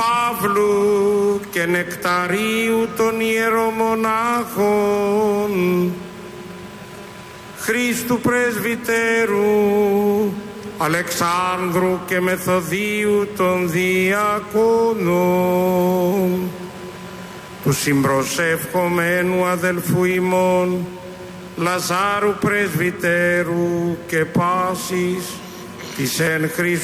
Παύλου και Νεκταρίου των ιερομονάχων, Χρήστου Πρεσβυτέρου, Αλεξάνδρου και Μεθοδίου των διακόνων, του συμπροσεύχομένου αδελφού ημών Λαζάρου Πρεσβυτέρου και πάσης της εν Χριστώ